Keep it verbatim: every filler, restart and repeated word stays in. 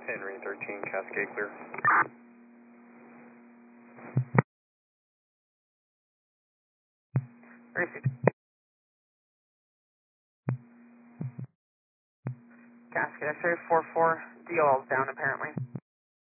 Henry thirteen, Cascade clear. Received. Cascade X-ray four four, D O L's down apparently.